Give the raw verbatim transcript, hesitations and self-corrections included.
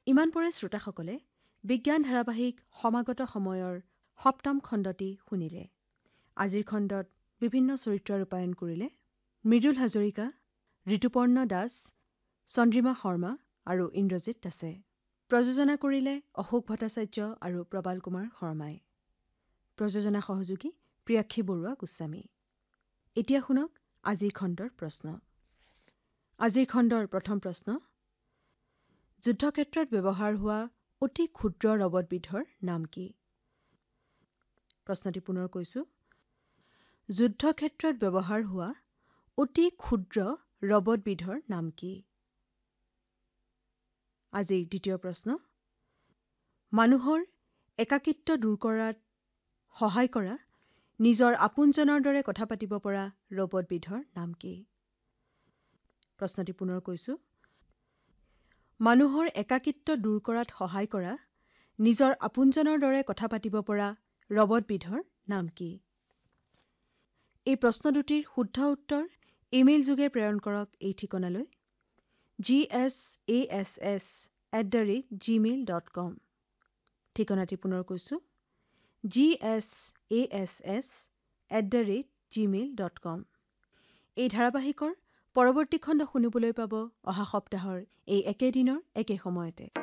ইমান পৰে শ্ৰোতাসকলে বিজ্ঞান ধাৰাবাহিক সমাগত সময়ৰ সপ্তম খণ্ডটি শুনিলে। আজিৰ খণ্ডত বিভিন্ন চৰিত্ৰ ৰূপায়ণ কৰিলে মৃদুল হাজৰিকা, ঋতুপৰ্ণ দাস, চন্দ্ৰিমা শৰ্মা আৰু ইন্দ্ৰজিৎ দাসে। প্ৰযোজনা কৰিলে অশোক ভট্টাচাৰ্য আৰু প্ৰবাল কুমাৰ শৰ্মাই। প্ৰযোজনা সহযোগী প্ৰিয়াক্ষী বৰুৱা গোস্বামী। এতিয়া শুনক আজিৰ খণ্ডৰ প্ৰশ্ন। আজিৰ খণ্ডৰ প্ৰথম প্ৰশ্ন, যুদ্ধক্ষেত্ৰত ব্যৱহাৰ হোৱা অতি ক্ষুদ্ৰ ৰবটবিধৰ নাম কি? প্ৰশ্নটি পুনৰ কৈছো, যুদ্ধক্ষেত্ৰত ব্যৱহাৰ হোৱা অতি ক্ষুদ্ৰ ৰবটবিধৰ নাম কি? আজিৰ দ্বিতীয় প্ৰশ্ন, মানুহৰ একাকিত্ব দূৰ কৰাত সহায় কৰা নিজৰ আপোনজনৰ দৰে কথা পাতিব পৰা ৰবটবিধৰ নাম কি? প্ৰশ্নটি পুনৰ কৈছো, মানুহৰ একাকিত্ব দূৰ কৰাত সহায় কৰা নিজৰ আপোনজনৰ দৰে কথা পাতিব পৰা ৰবটবিধৰ নাম কি? এই প্ৰশ্ন দুটিৰ শুদ্ধ উত্তৰ ইমেইল যোগে প্ৰেৰণ কৰক এই ঠিকনালৈ G S A S S at the rate Gmail dot com. ঠিকনাটি পুনৰ কৈছো G S A S S at the rate Gmail dot com. এই ধাৰাবাহিকৰ পৰৱৰ্তী খণ্ড শুনিবলৈ পাব অহা সপ্তাহৰ এই একে দিনৰ একে সময়তে।